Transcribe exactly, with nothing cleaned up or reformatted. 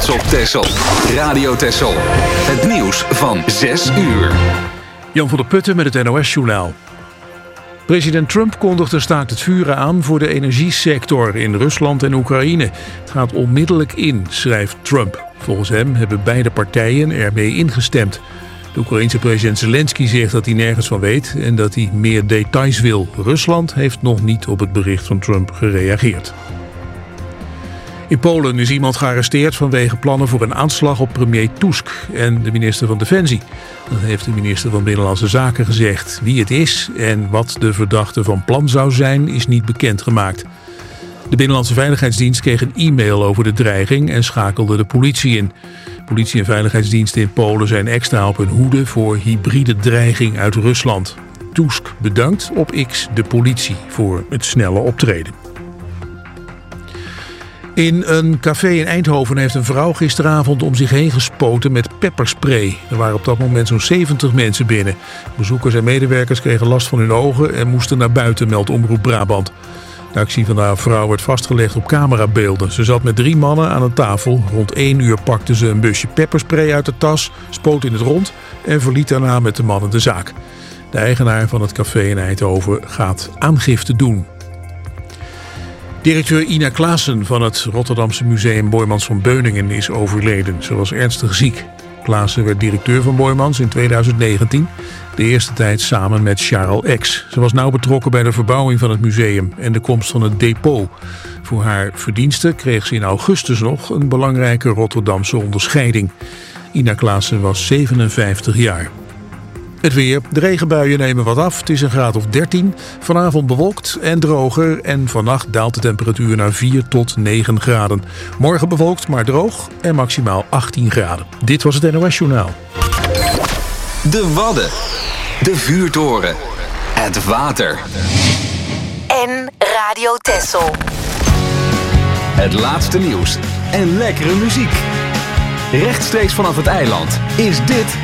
op Texel. Radio Texel. Het nieuws van zes uur. Jan van der Putten met het N O S-journaal. President Trump kondigde staakt het vuren aan voor de energiesector in Rusland en Oekraïne. Het gaat onmiddellijk in, schrijft Trump. Volgens hem hebben beide partijen ermee ingestemd. De Oekraïense president Zelensky zegt dat hij nergens van weet en dat hij meer details wil. Rusland heeft nog niet op het bericht van Trump gereageerd. In Polen is iemand gearresteerd vanwege plannen voor een aanslag op premier Tusk en de minister van Defensie. Dat heeft de minister van Binnenlandse Zaken gezegd. Wie het is en wat de verdachte van plan zou zijn, is niet bekendgemaakt. De Binnenlandse Veiligheidsdienst kreeg een e-mail over de dreiging en schakelde de politie in. Politie en veiligheidsdiensten in Polen zijn extra op hun hoede voor hybride dreiging uit Rusland. Tusk bedankt op X de politie voor het snelle optreden. In een café in Eindhoven heeft een vrouw gisteravond om zich heen gespoten met pepperspray. Er waren op dat moment zo'n zeventig mensen binnen. Bezoekers en medewerkers kregen last van hun ogen en moesten naar buiten, meldt Omroep Brabant. De actie van de vrouw werd vastgelegd op camerabeelden. Ze zat met drie mannen aan een tafel. Rond één uur pakte ze een busje pepperspray uit de tas, spoot in het rond en verliet daarna met de mannen de zaak. De eigenaar van het café in Eindhoven gaat aangifte doen. Directeur Ina Klaassen van het Rotterdamse museum Boijmans van Beuningen is overleden. Ze was ernstig ziek. Klaassen werd directeur van Boijmans in tweeduizend negentien. De eerste tijd samen met Charles X. Ze was nauw betrokken bij de verbouwing van het museum en de komst van het depot. Voor haar verdiensten kreeg ze in augustus nog een belangrijke Rotterdamse onderscheiding. Ina Klaassen was zevenenvijftig jaar. Het weer. De regenbuien nemen wat af. Het is een graad of dertien. Vanavond bewolkt en droger. En vannacht daalt de temperatuur naar vier tot negen graden. Morgen bewolkt, maar droog en maximaal achttien graden. Dit was het N O S-journaal. De Wadden. De vuurtoren. Het water. En Radio Texel. Het laatste nieuws en lekkere muziek. Rechtstreeks vanaf het eiland is dit